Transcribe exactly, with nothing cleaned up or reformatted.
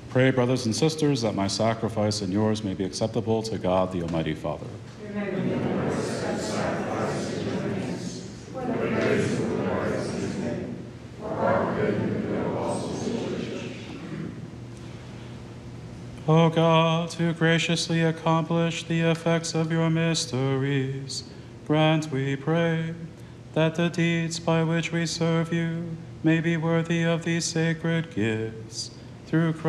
Pray, brothers and sisters, that my sacrifice and yours may be acceptable to God, the Almighty Father. O God, who graciously accomplish the effects of your mysteries, grant, we pray, that the deeds by which we serve you may be worthy of these sacred gifts. Through Christ